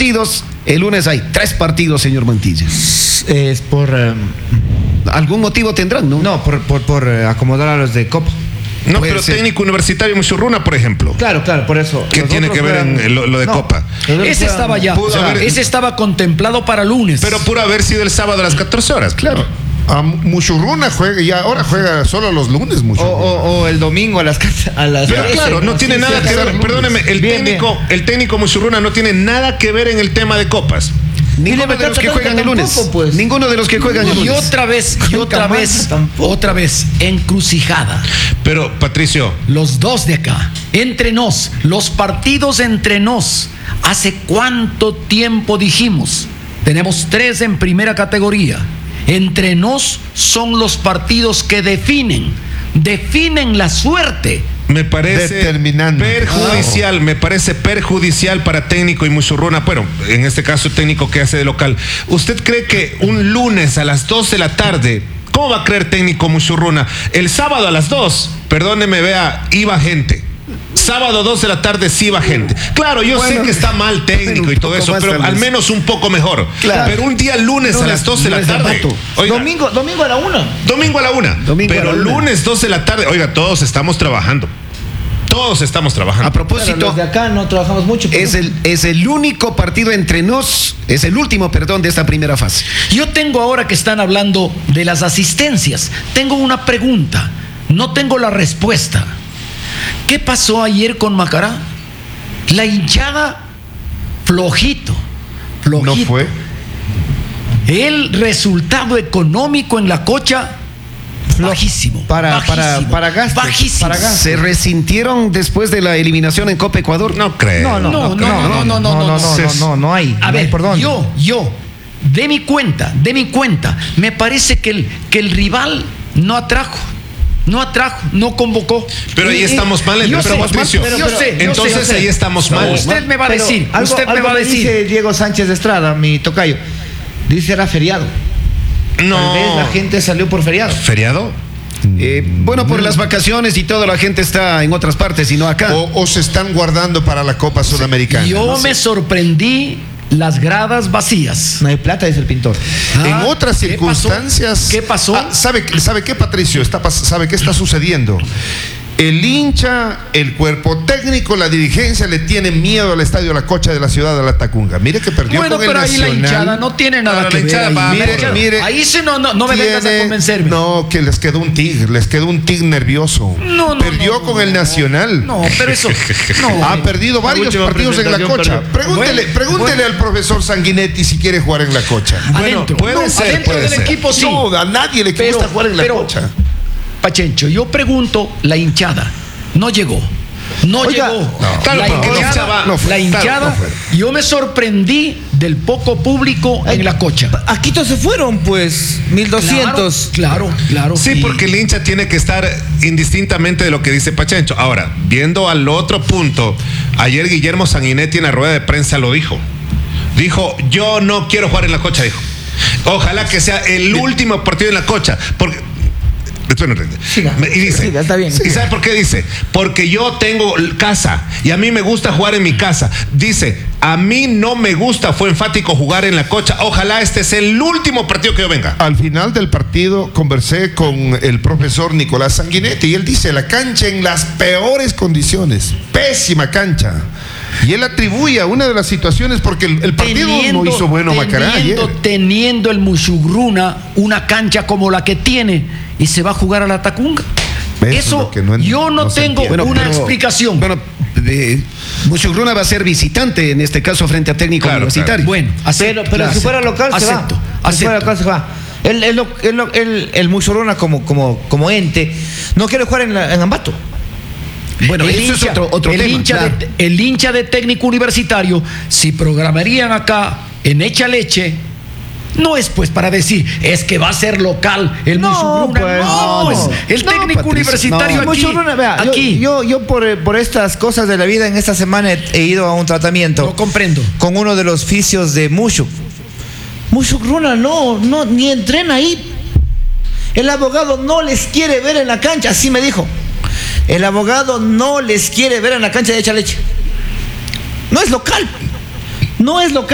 partidos, el lunes hay 3 partidos, señor Mantilla. Es por... ¿Algún motivo tendrán, no? No, por acomodar a los de Copa. No, pero técnico universitario Muchurruna, por ejemplo. Claro, por eso. ¿Qué tiene que ver en lo de Copa? Ese estaba ya. Ese estaba contemplado para lunes. Pero pudo haber sido el sábado a las 14 horas. Claro. Muchurruna juega y ahora juega solo los lunes. O el domingo a las Pero claro, no tiene nada que ver. Perdóneme, el técnico Muchuruna no tiene nada que ver en el tema de copas. Ninguno de los que juegan el lunes. Pues. Ninguno de los que juegan el lunes. otra vez, encrucijada. Pero, Patricio. Los dos de acá, entre nos, los partidos entre nos. ¿Hace cuánto tiempo dijimos? Tenemos 3 en primera categoría. Entre nos son los partidos que definen la suerte. Me parece perjudicial, me parece perjudicial para técnico y Muchuruna. Bueno, en este caso técnico que hace de local. ¿Usted cree que un lunes a las 2 de la tarde, cómo va a creer técnico Muchuruna? El sábado a las 2, perdóneme, vea, iba gente. Sábado 2 de la tarde sí iba gente. Claro, yo sé que está mal técnico y todo eso, pero al menos un poco mejor. Claro. Pero un día lunes a las 2 de la tarde. Oiga, domingo a la 1. Domingo a la 1. Pero lunes 2 de la tarde. Oiga, todos estamos trabajando. A propósito, los de acá no trabajamos mucho. Es el único partido entre nos, es el último, perdón, de esta primera fase. Yo tengo, ahora que están hablando de las asistencias, tengo una pregunta. No tengo la respuesta. ¿Qué pasó ayer con Macará? La hinchada flojito. No fue. El resultado económico en la Cocha bajísimo. Para gastos. Bajísimo. ¿Se resintieron después de la eliminación en Copa Ecuador? No creo. No hay. A ver, perdón. Yo, de mi cuenta, me parece que el rival no atrajo, no convocó. Pero ahí estamos mal, Patricio. Entonces ahí estamos mal. Usted me va a decir. Dice Diego Sánchez de Estrada, mi tocayo. Dice era feriado. No. Tal vez la gente salió por feriado. ¿Feriado? Bueno, por las vacaciones y todo, la gente está en otras partes y no acá. O se están guardando para la Copa Sudamericana. Yo me sorprendí. Las gradas vacías. No hay plata, dice el pintor. En otras circunstancias. ¿Qué pasó? ¿Sabe qué, Patricio? ¿Sabe qué está sucediendo? El hincha, el cuerpo técnico, la dirigencia le tiene miedo al estadio La Cocha de la ciudad de La Tacunga. Mire que perdió con el Nacional. Bueno, pero ahí la hinchada no tiene nada que ver. Mire, ahí sí no me vengas a convencerme. No, que les quedó un tig nervioso. Perdió con el Nacional. No, pero eso. Ha perdido varios partidos en La Cocha. Pregúntele al profesor Sanguinetti si quiere jugar en La Cocha. Adentro. Puede ser. Adentro del equipo sí. No, a nadie le gusta jugar en La Cocha. Pachencho, yo pregunto, la hinchada no llegó. La hinchada, yo me sorprendí del poco público en La Cocha. Aquí todos se fueron, pues, 1200. Claro. Sí, porque el hincha tiene que estar indistintamente de lo que dice Pachencho. Ahora, viendo al otro punto, ayer Guillermo Sanguinetti en la rueda de prensa lo dijo. Dijo, yo no quiero jugar en La Cocha, dijo. Ojalá que sea el último partido en La Cocha, porque... Y dice, está bien. ¿Y sabe por qué dice? Porque yo tengo casa y a mí me gusta jugar en mi casa. Dice, a mí no me gusta, fue enfático, jugar en La Cocha. Ojalá este sea el último partido que yo venga. Al final del partido conversé con el profesor Nicolás Sanguinetti y él dice, la cancha en las peores condiciones, pésima cancha. Y él atribuye a una de las situaciones porque el partido no hizo bueno Macará ayer. Teniendo el Muchuruna una cancha como la que tiene y se va a jugar a La Tacunga. Eso yo no tengo una explicación. Bueno, Muchuruna va a ser visitante en este caso frente a Técnico Universitario. Bueno, pero si fuera local se va. Si fuera local se va. El Muchuruna como ente no quiere jugar en Ambato. Bueno, el hincha de Técnico Universitario, si programarían acá en Echa Leche, no es pues para decir, es que va a ser local el Muchuruna. El Técnico Universitario aquí. Yo por estas cosas de la vida en esta semana he ido a un tratamiento. No comprendo. Con uno de los fisios de Muchuruna ni entrena ahí. El abogado no les quiere ver en la cancha, así me dijo. El abogado no les quiere ver en la cancha de Echa Leche. No es local.